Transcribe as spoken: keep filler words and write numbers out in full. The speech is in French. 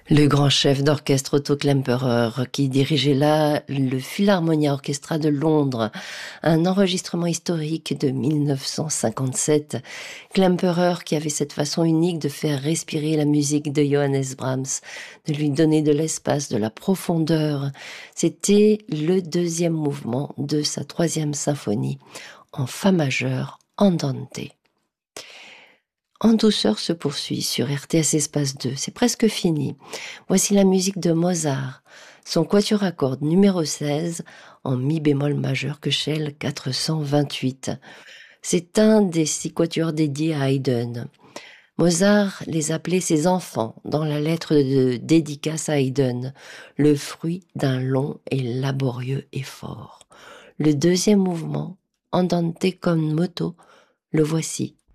Le grand chef d'orchestre Otto Klemperer, qui dirigeait là le Philharmonia Orchestra de Londres, un enregistrement historique de mille neuf cent cinquante-sept. Klemperer qui avait cette façon unique de faire respirer la musique de Johannes Brahms, de lui donner de l'espace, de la profondeur. C'était le deuxième mouvement de sa troisième symphonie, en fa majeur, andante. En douceur se poursuit sur R T S Espace deux, c'est presque fini. Voici la musique de Mozart, son quatuor à cordes numéro seize en mi bémol majeur que Shell quatre cent vingt-huit. C'est un des six quatuors dédiés à Haydn. Mozart les appelait ses enfants dans la lettre de dédicace à Haydn, le fruit d'un long et laborieux effort. Le deuxième mouvement, andante con moto, le voici